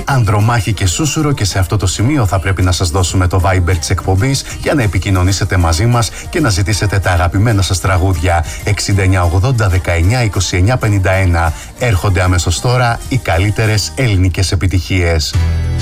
Ανδρομάχη και Σούσουρο, και σε αυτό το σημείο θα πρέπει να σας δώσουμε το Viber της εκπομπής για να επικοινωνήσετε μαζί μας και να ζητήσετε τα αγαπημένα σας τραγούδια. 6980 19 29 51. Έρχονται αμέσως τώρα οι καλύτερες ελληνικές επιτυχίες.